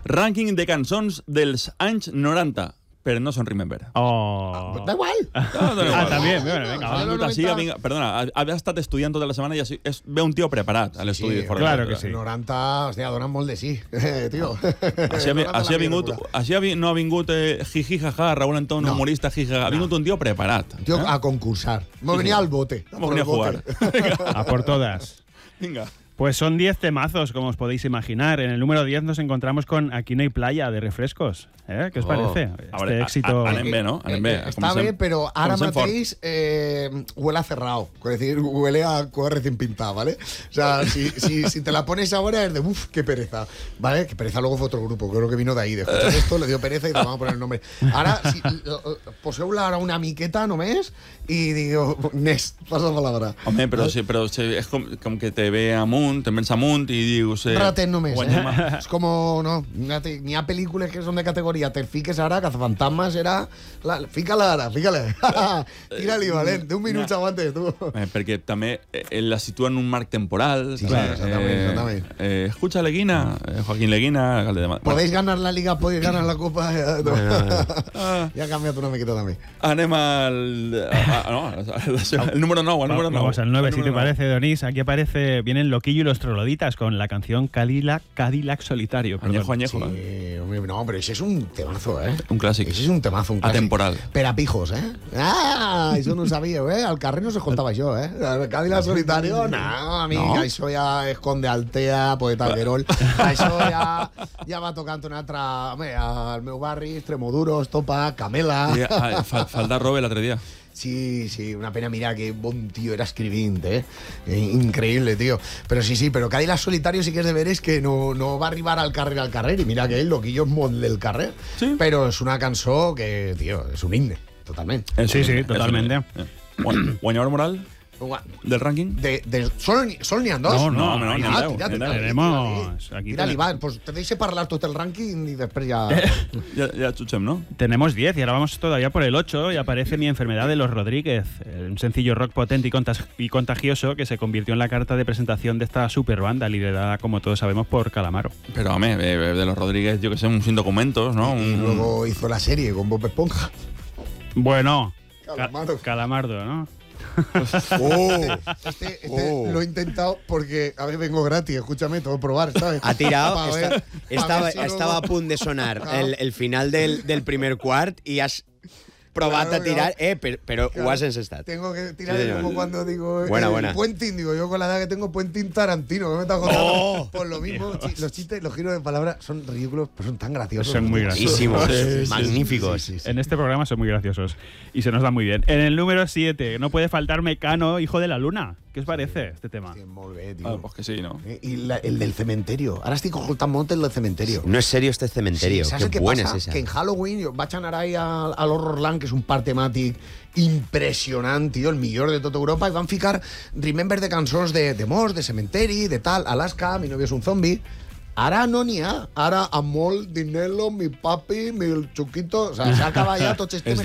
Rànquing de cançons dels anys 90, però no són Remember. Oh. Da igual. Ah, también. Bueno, venga, Ha va. vingut així, perdona, havia estat estudiant tota la setmana i ve un tio preparat a l'estudi. claro que sí. 90, hòstia, donen molt de sí, tio. Així no ha vingut jiji jaja, Raúl Antón, No. humorista jiji jaja. Ha vingut un tio preparat. Tío, a concursar. Hemos venido al bote. Hemos venido a jugar. A por todas. Vinga. Pues son 10 temazos, como os podéis imaginar. En el número 10 nos encontramos con Aquí no hay playa, de Refrescos. ¿Qué os parece? Este éxito... Anem bé, no? Anem bé. Está bien, pero ahora mateix huele a cerrado. Es decir, huele a cosa recién pintada, ¿vale? O sea, si te la pones ahora es de uff, qué pereza. ¿Vale? Que pereza luego fue otro grupo, creo que vino de ahí. De escuchar esto, le dio pereza y te vamos a poner el nombre. Ahora, poseu-la ara una miqueta només i digo, Nes, passa la palabra. Home, però és com que te ve amunt, te'n vens amunt i dius... Ratet només, És com, no, n'hi ha pel·lícules que són de categoria, te fiques ara, Cazafantasmas era... Fica-la ara, fica-la. Tira-li, valent, 10 minuts aguantes, tu. Perquè també la situa en un marc temporal. Sí, exactament. Escucha Leguina, Joaquín Leguina, alcalde de Madrid. Podéis ganar la Liga, podéis ganar la Copa. Ya ha cambiat una miqueta també. Anem al número 9. Vamos al 9, si te parece, Donís. Aquí vienen Loquillo y los Troloditas con la canción Cadillac Solitario. Añejo. Sí, hombre, no, pero ese es un temazo, Un clásico. Ese és un temazo, un clàssic. Atemporal. Per a pijos, això no ho sabíeu, Al carrer no s'escoltava això, El Cadillac Solitario, no, amic, això ja és Conde Altea, Poeta Alguerol. Això ja va tocant un altre... Home, al meu barri, Extremoduro, Estopa, Camela... Falta Robe l'altre dia. Sí, una pena, mira qué buen tío era escribint, increíble, tío. Pero sí, pero Cadillac Solitario sí que es de ver es que no va a arribar al carrer, y mira que el Loquillo es molt del carrer, sí. Pero es una cançó que, tío, es un himne, totalmente. Sí, totalmente. Guanyador moral del rànquing? Solo n'hi ha dos? No, tenemos aquí. Tira-li, va, pues te deixe parlar tot el rànquing y després ya... Ya chuchem, ¿no? Tenemos 10 y ahora vamos todavía por el 8 y aparece Mi enfermedad de los Rodríguez, un sencillo rock potente y contagioso que se convirtió en la carta de presentación de esta super banda liderada, como todos sabemos, por Calamaro. Pero, hombre, de los Rodríguez, yo que sé, sin documentos, ¿no? Y luego hizo la serie con Bob Esponja. Bueno, Calamardo, ¿no? Lo he intentado porque a ver, vengo gratis, escúchame, todo probar, ¿sabes? Ha tirado, estaba a punt de sonar el final del primer quart y has provat a tirar, pero ho has encestat. Tengo que tirar como cuando digo buena. Puenting, digo yo con la edad que tengo, Puenting Tarantino, que me está contando. Por lo mismo, los chistes, los giros de palabra son ridículos, pero son tan graciosos. Son muy graciosos. Magníficos. Sí. En este programa son muy graciosos y se nos da muy bien. En el número 7, no puede faltar Mecano, Hijo de la Luna. ¿Qué os parece este tema? Sí, molt bé, tío. Pues que sí, ¿no? Y el del cementerio. Ahora estoy escoltant molt el del cementerio. No es serio este cementerio. Sí, ¿sabes qué qué buena pasa? es esa. Que en Halloween yo vaig anar ahí a l'Horrorland, que és un parc temàtic impressionant, tio, el millor de tota Europa, i van ficar remember de cançons de morts, de cementeri, de tal, Alaska, Mi novio es un zombi. Ara no n'hi ha. Ara, amb molt dinero, mi papi, mi chuquito... O sea, s'ha acabat ja tots els temes